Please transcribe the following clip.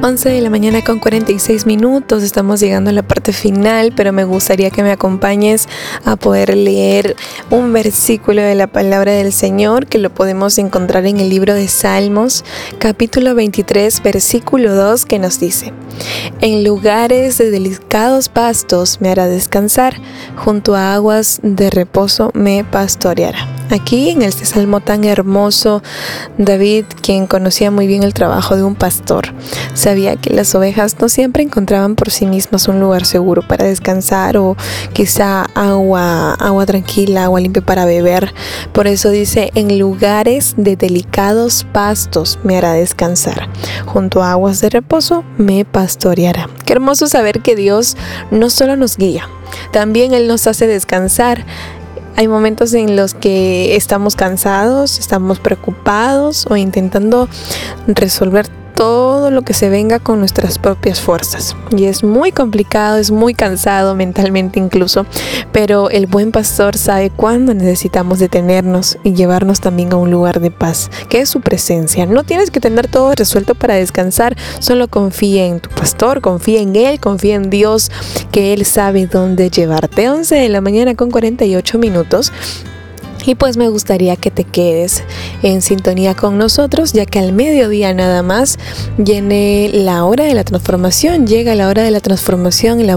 11 de la mañana con 46 minutos, estamos llegando a la parte final, pero me gustaría que me acompañes a poder leer un versículo de la palabra del Señor que lo podemos encontrar en el libro de Salmos, capítulo 23, versículo 2, que nos dice: En lugares de delicados pastos me hará descansar, junto a aguas de reposo me pastoreará. Aquí en este salmo tan hermoso, David, quien conocía muy bien el trabajo de un pastor, sabía que las ovejas no siempre encontraban por sí mismas un lugar seguro para descansar o quizá agua tranquila, agua limpia para beber. Por eso dice: en lugares de delicados pastos me hará descansar, junto a aguas de reposo me pastoreará. Qué hermoso saber que Dios no solo nos guía, también Él nos hace descansar. Hay momentos en los que estamos cansados, estamos preocupados o intentando resolver todo lo que se venga con nuestras propias fuerzas. Y es muy complicado, es muy cansado mentalmente incluso, pero el buen pastor sabe cuándo necesitamos detenernos y llevarnos también a un lugar de paz, que es su presencia. No tienes que tener todo resuelto para descansar, solo confía en tu pastor, confía en Él, confía en Dios, que Él sabe dónde llevarte. 11 de la mañana con 48 minutos. Y pues me gustaría que te quedes en sintonía con nosotros, ya que al mediodía nada más llega la hora de la transformación,